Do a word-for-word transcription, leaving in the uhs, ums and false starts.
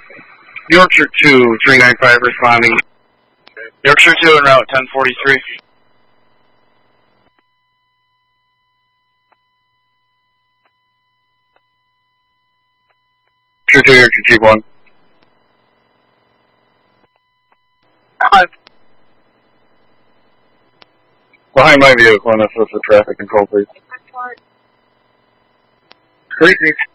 Yorkshire two, three nine five responding. Yorkshire two en route, ten forty-three. Yorkshire two, Yorkshire two one. Five. Behind my vehicle and assist with traffic control, please. Three six.